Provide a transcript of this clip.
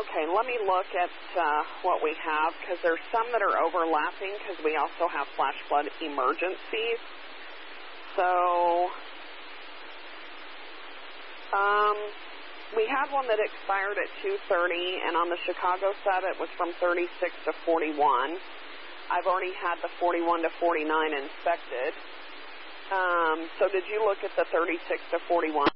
Okay, let me look at what we have, because there's some that are overlapping, because we also have flash flood emergencies. So, we had one that expired at 2:30, and on the Chicago set it was from 36 to 41. I've already had the 41 to 49 inspected. So did you look at the 36 to 41?